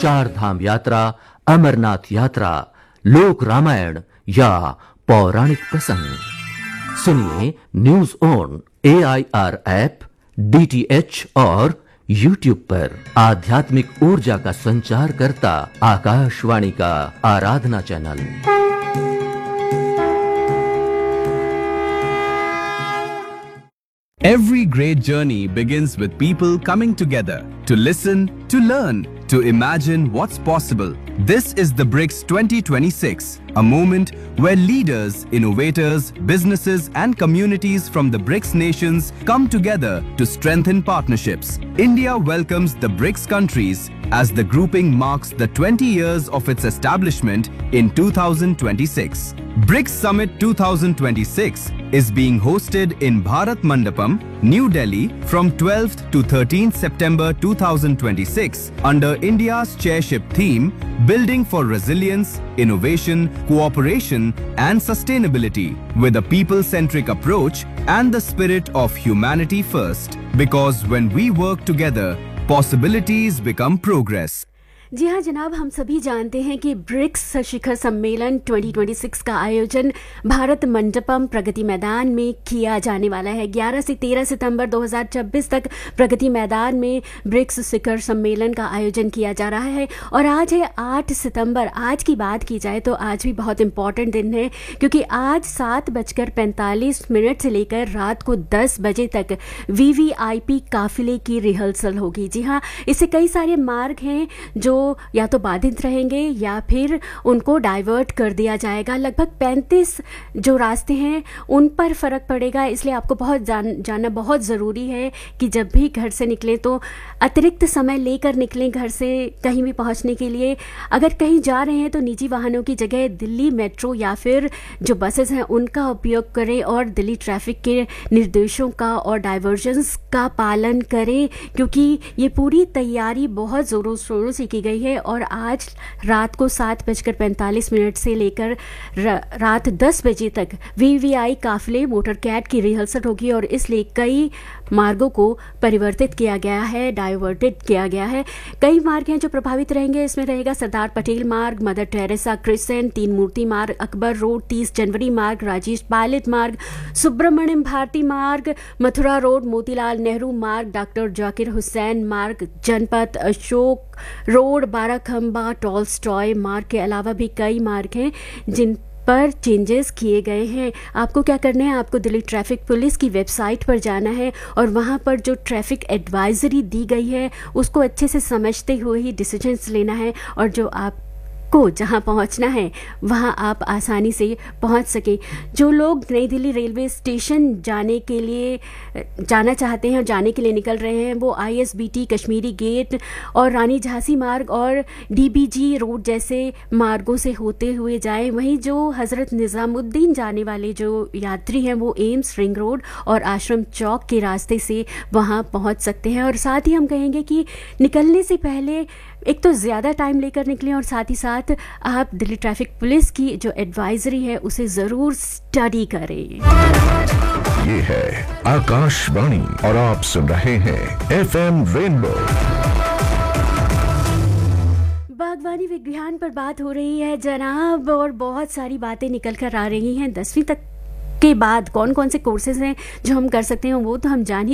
चार धाम यात्रा, अमरनाथ यात्रा, लोक रामायण या पौराणिक प्रसंग सुनिए news on AIR app, DTH और YouTube पर। आध्यात्मिक ऊर्जा का संचार करता आकाशवाणी का आराधना channel. Every great journey begins with people coming together to listen, to learn, to imagine what's possible. This is the BRICS 2026, a moment where leaders, innovators, businesses and communities from the BRICS nations come together to strengthen partnerships. India welcomes the BRICS countries as the grouping marks the 20 years of its establishment in 2026. BRICS Summit 2026 is being hosted in Bharat Mandapam, New Delhi from 12th to 13th September 2026 under India's chairship theme Building for Resilience, Innovation, Cooperation and Sustainability with a people-centric approach and the spirit of humanity first. Because when we work together, possibilities become progress. जी हाँ जनाब, हम सभी जानते हैं कि BRICS शिखर सम्मेलन 2026 का आयोजन भारत मंडपम प्रगति मैदान में किया जाने वाला है। 11 से 13 सितंबर 2026 तक प्रगति मैदान में ब्रिक्स शिखर सम्मेलन का आयोजन किया जा रहा है। और आज है 8 सितंबर। आज की बात की जाए तो आज भी बहुत इम्पॉर्टेंट दिन है, क्योंकि आज 7:45 से लेकर रात को 10 बजे तक VVIP काफिले की रिहर्सल होगी। जी हाँ, इससे कई सारे मार्ग हैं जो या तो बाधित रहेंगे या फिर उनको डाइवर्ट कर दिया जाएगा। लगभग 35 जो रास्ते हैं उन पर फर्क पड़ेगा, इसलिए आपको बहुत जानना बहुत ज़रूरी है कि जब भी घर से निकलें तो अतिरिक्त समय लेकर निकलें घर से कहीं भी पहुंचने के लिए। अगर कहीं जा रहे हैं तो निजी वाहनों की जगह दिल्ली मेट्रो या फिर जो बसेस हैं उनका उपयोग करें और दिल्ली ट्रैफिक के निर्देशों का और डाइवर्जन्स का पालन करें, क्योंकि ये पूरी तैयारी बहुत ज़ोरों शोरों से की गई है। और आज रात को 7:45 से लेकर रात 10 बजे तक VVI काफिले मोटर कैट की रिहर्सल होगी और इसलिए कई मार्गों को परिवर्तित किया गया है, डाइवर्टेड किया गया है। कई मार्ग हैं जो प्रभावित रहेंगे। इसमें रहेगा सरदार पटेल मार्ग, मदर टेरेसा क्रिसेंट, तीन मूर्ति मार्ग, अकबर रोड, 30 जनवरी मार्ग, राजेश पायलट मार्ग, सुब्रमण्यम भारती मार्ग, मथुरा रोड, मोतीलाल नेहरू मार्ग, डॉक्टर जाकिर हुसैन मार्ग, जनपथ अशोक रोड, बाराखंबा टॉलस्टॉय मार्ग के अलावा भी कई मार्ग हैं जिन पर चेंजेस किए गए हैं। आपको क्या करना है, आपको दिल्ली ट्रैफिक पुलिस की वेबसाइट पर जाना है और वहाँ पर जो ट्रैफिक एडवाइजरी दी गई है उसको अच्छे से समझते हुए ही डिसीजंस लेना है, और जो आप को जहां पहुंचना है वहां आप आसानी से पहुंच सके। जो लोग नई दिल्ली रेलवे स्टेशन जाने के लिए जाना चाहते हैं और जाने के लिए निकल रहे हैं वो ISBT, कश्मीरी गेट और रानी झांसी मार्ग और DBG रोड जैसे मार्गों से होते हुए जाएं। वहीं जो हज़रत निज़ामुद्दीन जाने वाले जो यात्री हैं वो एम्स, रिंग रोड और आश्रम चौक के रास्ते से वहां पहुंच सकते हैं। और साथ ही हम कहेंगे कि निकलने से पहले एक तो ज़्यादा टाइम लेकर निकलें और साथ ही साथ आप दिल्ली ट्रैफिक पुलिस की जो एडवाइजरी है उसे ज़रूर स्टडी करें। ये है आकाशवाणी और आप सुन रहे हैं FM रेनबो। बागवानी विज्ञान पर बात हो रही है जनाब, और बहुत सारी बातें निकल कर आ रही हैं। 10वीं तक के बाद कौन कौन से कोर्सेज हैं जो हम कर सकते हैं वो तो हम जान ही